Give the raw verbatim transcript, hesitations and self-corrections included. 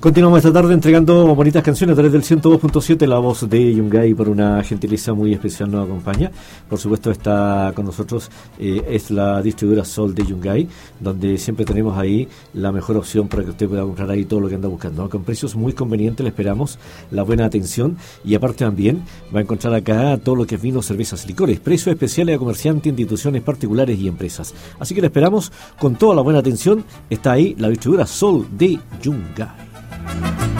Continuamos esta tarde entregando bonitas canciones a través del ciento dos punto siete. La voz de Yungay, por una gentileza muy especial, nos acompaña. Por supuesto está con nosotros, eh, es la distribuidora Sol de Yungay, donde siempre tenemos ahí la mejor opción para que usted pueda comprar ahí todo lo que anda buscando, ¿no? Con precios muy convenientes, le esperamos la buena atención, y aparte también va a encontrar acá todo lo que es vino, cervezas, licores, precios especiales a comerciantes, instituciones particulares y empresas. Así que le esperamos con toda la buena atención. Está ahí la distribuidora Sol de Yungay.